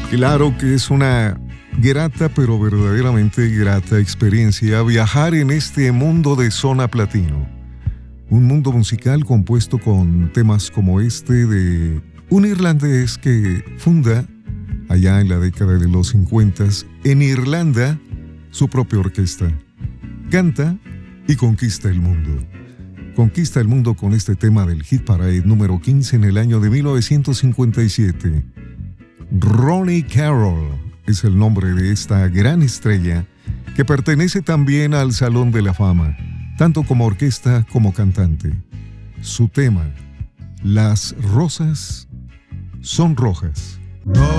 Claro que es una grata, pero verdaderamente grata experiencia viajar en este mundo de Zona Platino. Un mundo musical compuesto con temas como este de un irlandés que funda, allá en la década de los 50, en Irlanda, su propia orquesta. Canta y conquista el mundo. Conquista el mundo con este tema del Hit Parade número 15 en el año de 1957. Ronnie Carroll es el nombre de esta gran estrella que pertenece también al Salón de la Fama, tanto como orquesta como cantante. Su tema, Las rosas son rojas.